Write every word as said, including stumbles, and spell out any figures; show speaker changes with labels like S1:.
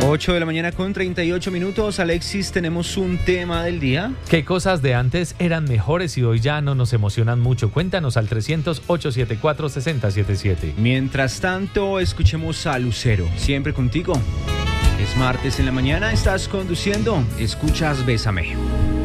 S1: ocho de la mañana con treinta y ocho minutos. Alexis, tenemos un tema del día.
S2: ¿Qué cosas de antes eran mejores y hoy ya no nos emocionan mucho? Cuéntanos al trescientos, ochocientos setenta y cuatro, sesenta setenta y siete.
S1: Mientras tanto, escuchemos a Lucero, siempre contigo. Es martes en la mañana, estás conduciendo, escuchas Bésame.